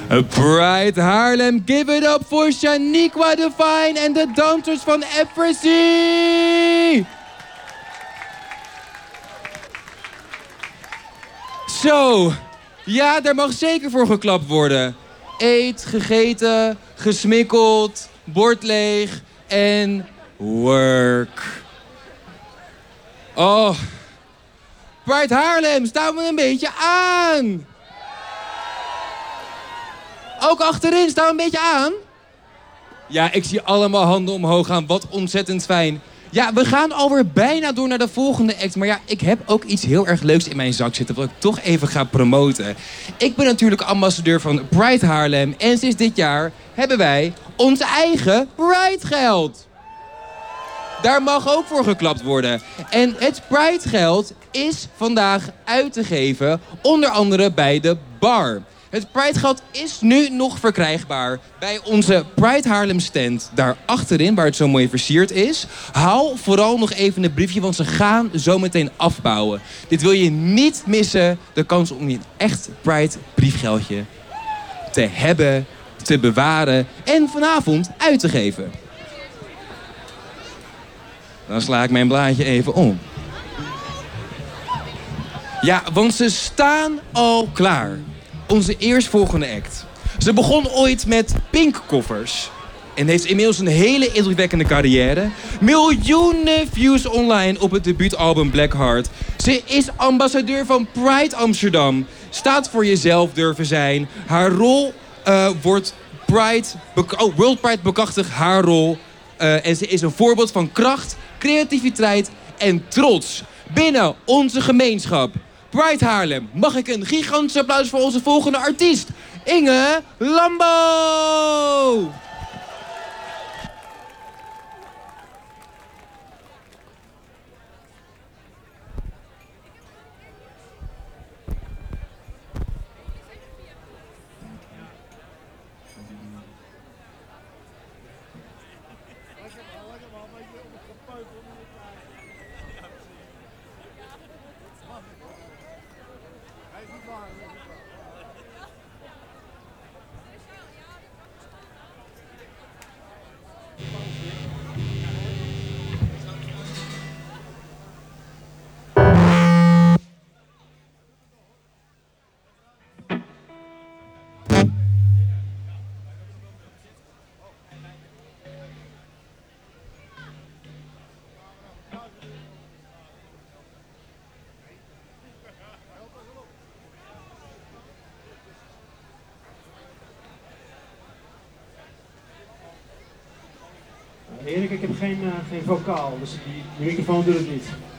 Pride Haarlem, give it up voor Shaniqua Divine en de dansers van Eversea! Zo, ja, daar mag zeker voor geklapt worden. Eet, gegeten, gesmikkeld, bord leeg en work. Oh, Pride Haarlem, staan we een beetje aan. Ook achterin, staan we een beetje aan. Ja, ik zie allemaal handen omhoog gaan, wat ontzettend fijn. Ja, we gaan alweer bijna door naar de volgende act. Maar ja, ik heb ook iets heel erg leuks in mijn zak zitten, wat ik toch even ga promoten. Ik ben natuurlijk ambassadeur van Pride Haarlem. En sinds dit jaar hebben wij ons eigen Pride geld. Daar mag ook voor geklapt worden. En het Pride geld is vandaag uit te geven, onder andere bij de bar. Het Pride geld is nu nog verkrijgbaar bij onze Pride Haarlem stand. Daar achterin, waar het zo mooi versierd is. Haal vooral nog even een briefje, want ze gaan zo meteen afbouwen. Dit wil je niet missen. De kans om een echt Pride briefgeldje te hebben, te bewaren en vanavond uit te geven. Dan sla ik mijn blaadje even om. Ja, want ze staan al klaar. Onze eerstvolgende act. Ze begon ooit met pinkkoffers. En heeft inmiddels een hele indrukwekkende carrière. Miljoenen views online op het debuutalbum Blackheart. Ze is ambassadeur van Pride Amsterdam. Staat voor jezelf durven zijn. Haar rol wordt World Pride bekrachtigt haar rol. En ze is een voorbeeld van kracht, creativiteit en trots binnen onze gemeenschap. Pride Haarlem, mag ik een gigantisch applaus voor onze volgende artiest, Inge Lambo! Erik, ik heb geen vocaal, dus die microfoon doet het niet.